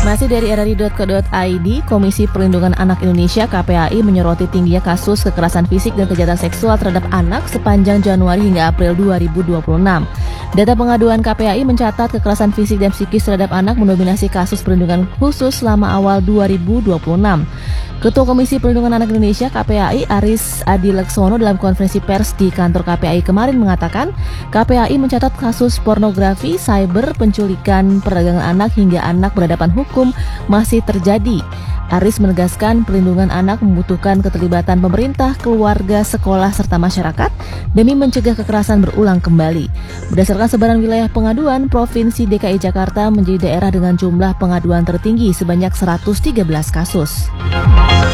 Masih dari rri.co.id, Komisi Perlindungan Anak Indonesia (KPAI) menyoroti tingginya kasus kekerasan fisik dan kejahatan seksual terhadap anak sepanjang Januari hingga April 2026. Data pengaduan KPAI mencatat kekerasan fisik dan psikis terhadap anak mendominasi kasus perlindungan khusus selama awal 2026. Ketua Komisi Perlindungan Anak Indonesia (KPAI) Aris Adileksono dalam konferensi pers di kantor KPAI kemarin mengatakan, KPAI mencatat kasus pornografi, cyber, penculikan, perdagangan anak hingga anak berhadapan hukum masih terjadi. Aris menegaskan perlindungan anak membutuhkan keterlibatan pemerintah, keluarga, sekolah, serta masyarakat demi mencegah kekerasan berulang kembali. Berdasarkan sebaran wilayah pengaduan, Provinsi DKI Jakarta menjadi daerah dengan jumlah pengaduan tertinggi sebanyak 113 kasus.